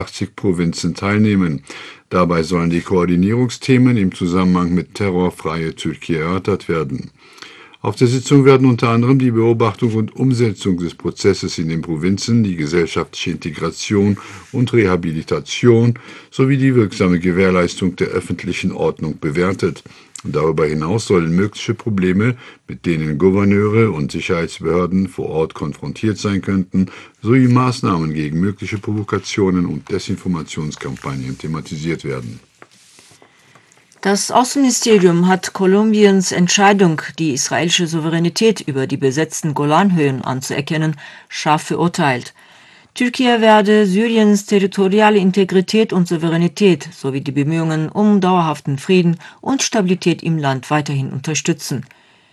80 Provinzen teilnehmen. Dabei sollen die Koordinierungsthemen im Zusammenhang mit terrorfreie Türkei erörtert werden. Auf der Sitzung werden unter anderem die Beobachtung und Umsetzung des Prozesses in den Provinzen, die gesellschaftliche Integration und Rehabilitation sowie die wirksame Gewährleistung der öffentlichen Ordnung bewertet. Darüber hinaus sollen mögliche Probleme, mit denen Gouverneure und Sicherheitsbehörden vor Ort konfrontiert sein könnten, sowie Maßnahmen gegen mögliche Provokationen und Desinformationskampagnen thematisiert werden. Das Außenministerium hat Kolumbiens Entscheidung, die israelische Souveränität über die besetzten Golanhöhen anzuerkennen, scharf verurteilt. Türkei werde Syriens territoriale Integrität und Souveränität sowie die Bemühungen um dauerhaften Frieden und Stabilität im Land weiterhin unterstützen.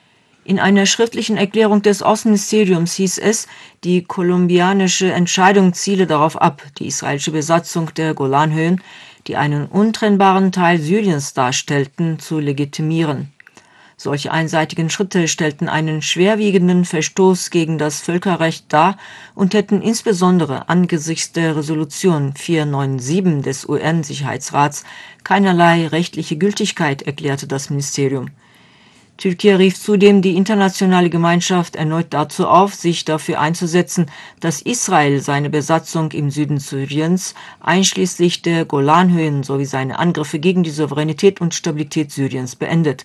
In einer schriftlichen Erklärung des Außenministeriums hieß es, die kolumbianische Entscheidung ziele darauf ab, die israelische Besatzung der Golanhöhen, die einen untrennbaren Teil Syriens darstellten, zu legitimieren. Solche einseitigen Schritte stellten einen schwerwiegenden Verstoß gegen das Völkerrecht dar und hätten insbesondere angesichts der Resolution 497 des UN-Sicherheitsrats keinerlei rechtliche Gültigkeit, erklärte das Ministerium. Türkei rief zudem die internationale Gemeinschaft erneut dazu auf, sich dafür einzusetzen, dass Israel seine Besatzung im Süden Syriens, einschließlich der Golanhöhen sowie seine Angriffe gegen die Souveränität und Stabilität Syriens beendet.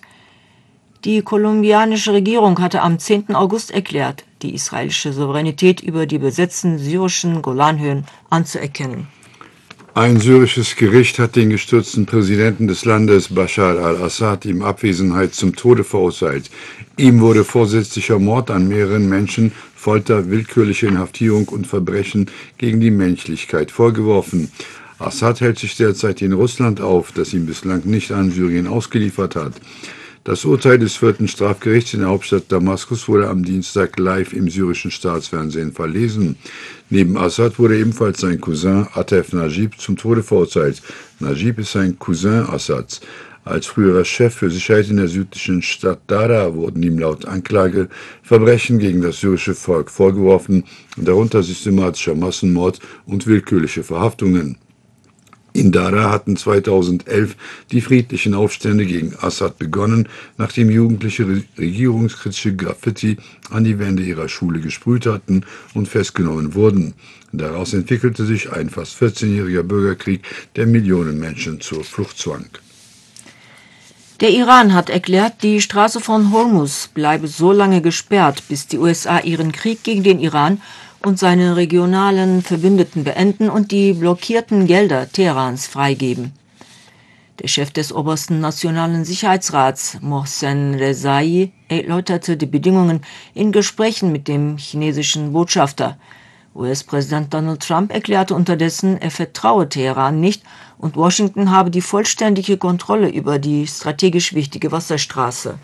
Die kolumbianische Regierung hatte am 10. August erklärt, die israelische Souveränität über die besetzten syrischen Golanhöhen anzuerkennen. Ein syrisches Gericht hat den gestürzten Präsidenten des Landes Bashar al-Assad in Abwesenheit zum Tode verurteilt. Ihm wurde vorsätzlicher Mord an mehreren Menschen, Folter, willkürliche Inhaftierung und Verbrechen gegen die Menschlichkeit vorgeworfen. Assad hält sich derzeit in Russland auf, das ihn bislang nicht an Syrien ausgeliefert hat. Das Urteil des 4. Strafgerichts in der Hauptstadt Damaskus wurde am Dienstag live im syrischen Staatsfernsehen verlesen. Neben Assad wurde ebenfalls sein Cousin Atef Najib zum Tode verurteilt. Najib ist ein Cousin Assads. Als früherer Chef für Sicherheit in der südlichen Stadt Dara wurden ihm laut Anklage Verbrechen gegen das syrische Volk vorgeworfen, darunter systematischer Massenmord und willkürliche Verhaftungen. In Dara hatten 2011 die friedlichen Aufstände gegen Assad begonnen, nachdem Jugendliche regierungskritische Graffiti an die Wände ihrer Schule gesprüht hatten und festgenommen wurden. Daraus entwickelte sich ein fast 14-jähriger Bürgerkrieg, der Millionen Menschen zur Flucht zwang. Der Iran hat erklärt, die Straße von Hormuz bleibe so lange gesperrt, bis die USA ihren Krieg gegen den Iran und seine regionalen Verbündeten beenden und die blockierten Gelder Teherans freigeben. Der Chef des obersten nationalen Sicherheitsrats, Mohsen Rezai, erläuterte die Bedingungen in Gesprächen mit dem chinesischen Botschafter. US-Präsident Donald Trump erklärte unterdessen, er vertraue Teheran nicht und Washington habe die vollständige Kontrolle über die strategisch wichtige Wasserstraße.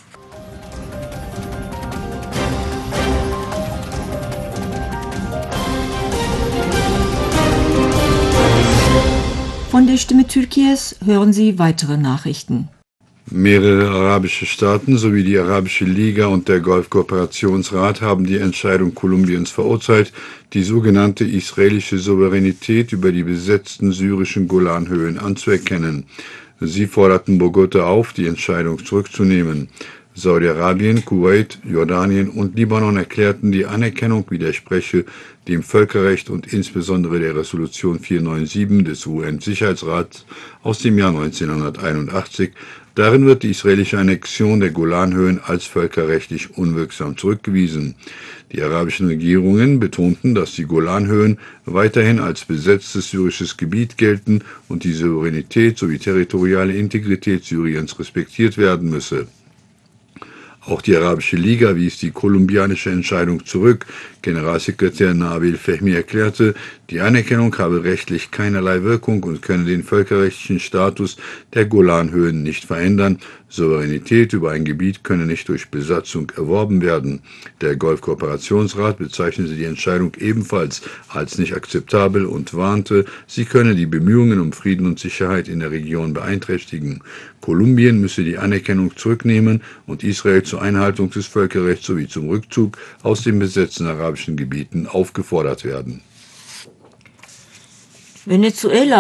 Von der Stimme Türkies hören Sie weitere Nachrichten. Mehrere arabische Staaten sowie die Arabische Liga und der Golfkooperationsrat haben die Entscheidung Kolumbiens verurteilt, die sogenannte israelische Souveränität über die besetzten syrischen Golanhöhen anzuerkennen. Sie forderten Bogota auf, die Entscheidung zurückzunehmen. Saudi-Arabien, Kuwait, Jordanien und Libanon erklärten, die Anerkennung widerspreche dem Völkerrecht und insbesondere der Resolution 497 des UN-Sicherheitsrats aus dem Jahr 1981. Darin wird die israelische Annexion der Golanhöhen als völkerrechtlich unwirksam zurückgewiesen. Die arabischen Regierungen betonten, dass die Golanhöhen weiterhin als besetztes syrisches Gebiet gelten und die Souveränität sowie territoriale Integrität Syriens respektiert werden müsse. Auch die Arabische Liga wies die kolumbianische Entscheidung zurück. Generalsekretär Nabil Fehmi erklärte, die Anerkennung habe rechtlich keinerlei Wirkung und könne den völkerrechtlichen Status der Golanhöhen nicht verändern. Souveränität über ein Gebiet könne nicht durch Besatzung erworben werden. Der Golfkooperationsrat bezeichnete die Entscheidung ebenfalls als nicht akzeptabel und warnte, sie könne die Bemühungen um Frieden und Sicherheit in der Region beeinträchtigen. Kolumbien müsse die Anerkennung zurücknehmen und Israel zur Einhaltung des Völkerrechts sowie zum Rückzug aus den besetzten arabischen Gebieten aufgefordert werden. Venezuela